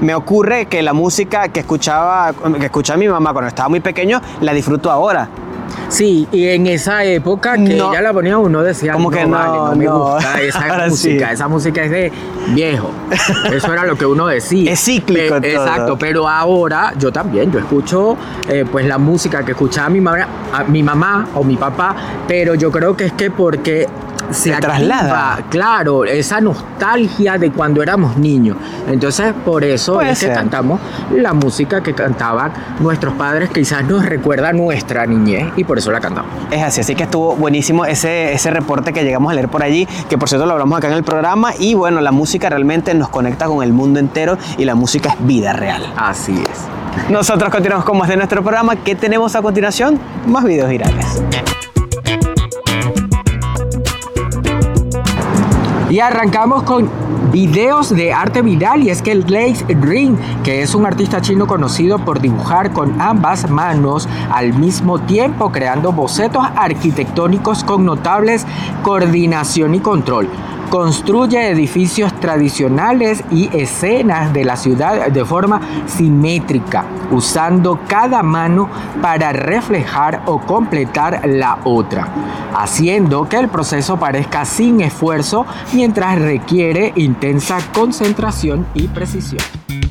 me ocurre que la música que escuchaba mi mamá cuando estaba muy pequeño, la disfruto ahora. Sí, y en esa época que ella la ponía, uno decía, como que no me gusta esa música, esa música es de viejo. Eso era lo que uno decía. Es cíclico todo. Exacto, pero ahora yo también, yo escucho pues la música que escuchaba mi mamá o mi papá, pero yo creo que es que porque se traslada, claro, esa nostalgia de cuando éramos niños. Entonces, por eso es que cantamos la música que cantaban nuestros padres, que quizás nos recuerda nuestra niñez y por eso la cantamos. Es así que estuvo buenísimo ese reporte que llegamos a leer por allí, que por cierto lo hablamos acá en el programa, y bueno, la música realmente nos conecta con el mundo entero y la música es vida real. Así es. Nosotros continuamos con más de nuestro programa. ¿Qué tenemos a continuación? Más videos virales. Y arrancamos con videos de arte viral, y es que el Glaze Ring, que es un artista chino conocido por dibujar con ambas manos al mismo tiempo, creando bocetos arquitectónicos con notables coordinación y control. Construye edificios tradicionales y escenas de la ciudad de forma simétrica, usando cada mano para reflejar o completar la otra, haciendo que el proceso parezca sin esfuerzo mientras requiere intensa concentración y precisión.